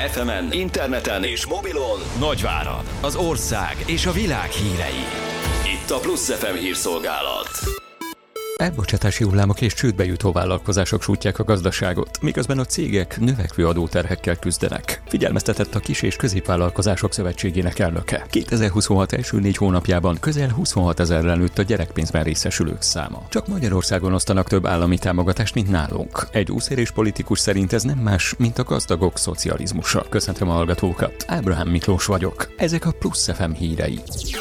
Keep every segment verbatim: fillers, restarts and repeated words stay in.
ef emen, interneten és mobilon Nagyvárad, az ország és a világ hírei. Itt a Plusz ef em hírszolgálat. Elbocsátási hullámok és csődbe jutó vállalkozások sújtják a gazdaságot, miközben a cégek növekvő adóterhekkel küzdenek. Figyelmeztetett a Kis- és Középvállalkozások Szövetségének elnöke. kétezer-huszonhat első négy hónapjában közel huszonhat ezerrel nőtt a gyerekpénzben részesülők száma. Csak Magyarországon osztanak több állami támogatást, mint nálunk. Egy úszérés politikus szerint ez nem más, mint a gazdagok szocializmusa. Köszöntöm a hallgatókat. Ábrahám Miklós vagyok. Ezek a Plusz ef em hírei.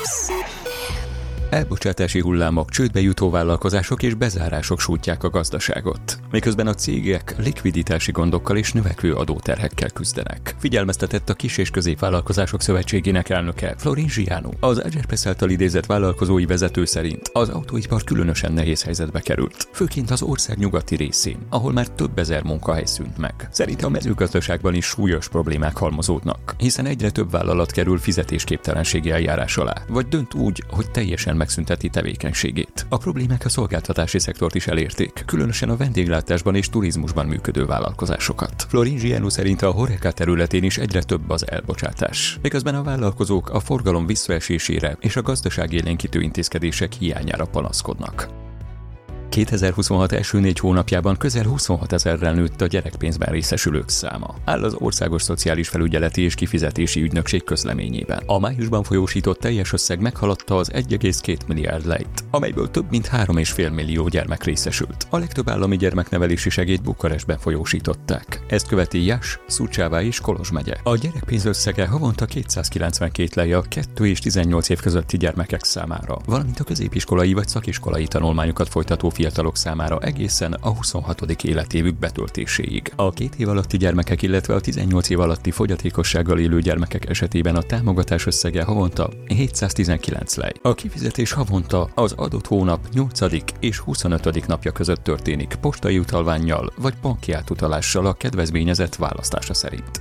Elbocsátási hullámok, csődbe jutó vállalkozások és bezárások sújtják a gazdaságot, miközben a cégek likviditási gondokkal és növekvő adóterhekkel küzdenek. Figyelmeztetett a Kis- és Középvállalkozások Szövetségének elnöke, Florin Gianu. Az Agerpes által idézett vállalkozói vezető szerint az autóipar különösen nehéz helyzetbe került, főként az ország nyugati részén, ahol már több ezer munkahely szűnt meg. Szerinte a mezőgazdaságban is súlyos problémák halmozódnak, hiszen egyre több vállalat kerül fizetésképtelenségi eljárás alá, vagy dönt úgy, hogy teljesen megszünteti tevékenységét. A problémák a szolgáltatási szektort is elérték, különösen a vendéglátásban és turizmusban működő vállalkozásokat. Florin Gianu szerint a HoReCa területén is egyre több az elbocsátás, miközben a vállalkozók a forgalom visszaesésére és a gazdaságélénkítő intézkedések hiányára panaszkodnak. kétezer-huszonhat első négy hónapjában közel huszonhat ezerrel nőtt a gyerekpénzben részesülők száma, áll az Országos Szociális Felügyeleti és Kifizetési Ügynökség közleményében. A májusban folyósított teljes összeg meghaladta az egy egész két milliárd lejt, amelyből több mint három egész öt millió gyermek részesült. A legtöbb állami gyermeknevelési segélyt Bukarestben folyósították. Ezt követi Jas, Szucsává és Kolozs megye. A gyerekpénz összege havonta kétszázkilencvenkét lej a kettő és tizennyolc év közötti gyermekek számára, valamint a középiskolai vagy szakiskolai tanulmányokat folytató fiatalok számára egészen a huszonhatodik életévük betöltéséig. A két év alatti gyermekek, illetve a tizennyolc év alatti fogyatékossággal élő gyermekek esetében a támogatás összege havonta hétszáztizenkilenc lej. A kifizetés havonta az adott hónap nyolcadik és huszonötödik napja között történik postai utalvánnyal vagy banki átutalással a kedvezményezett választása szerint.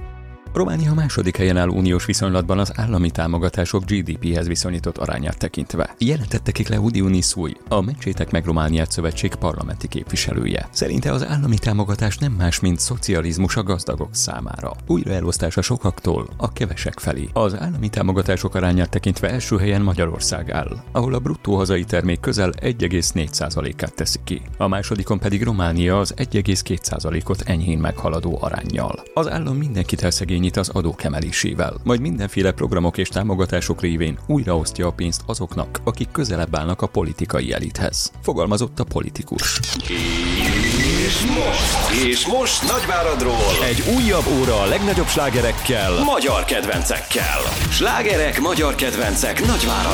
Románia második helyen áll uniós viszonylatban az állami támogatások gé dé péhez viszonyított arányát tekintve. Jelentette ki Claudiu Nisui, a Mentsétek meg Romániát szövetség parlamenti képviselője. Szerinte az állami támogatás nem más, mint szocializmus a gazdagok számára. Újraelosztás a sokaktól a kevesek felé. Az állami támogatások arányát tekintve első helyen Magyarország áll, ahol a bruttó hazai termék közel egy egész négy százalékát teszi ki. A másodikon pedig Románia az egy egész két százalékot enyhén meghaladó aránnyal. Az állam mindenkit elszegény az adók emelésével, majd mindenféle programok és támogatások révén újraosztja a pénzt azoknak, akik közelebb állnak a politikai elithez. Fogalmazott a politikus. És most, és most Nagyváradról egy újabb óra a legnagyobb slágerekkel, magyar kedvencekkel. Slágerek, magyar kedvencek Nagyvárad.